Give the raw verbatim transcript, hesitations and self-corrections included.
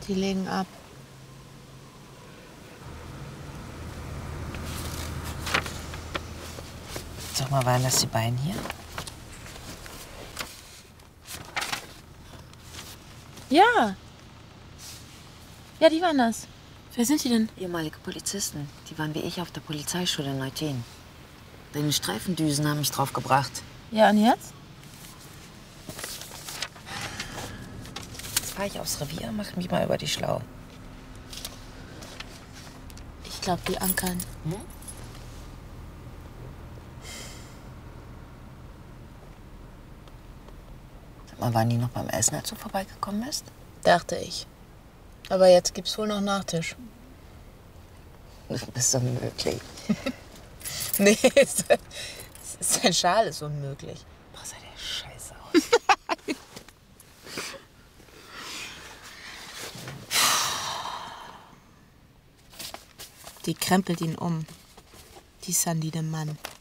Die legen ab. Sag mal, waren das die beiden hier? Ja. Ja, die waren das. Wer sind die denn? Ehemalige Polizisten. Die waren wie ich auf der Polizeischule in Neutin. Deine Streifendüsen haben mich draufgebracht. Ja, und jetzt? Jetzt fahre ich aufs Revier, mach mich mal über die schlau. Ich glaube, die ankern. Hm? Sag mal, waren die noch beim Essen, als du vorbeigekommen bist? Dachte ich. Aber jetzt gibt's wohl noch Nachtisch. Du bist unmöglich. Nee, sein Schal ist unmöglich. Boah, sah der scheiße aus. Die krempelt ihn um. Die Sandy, der Mann.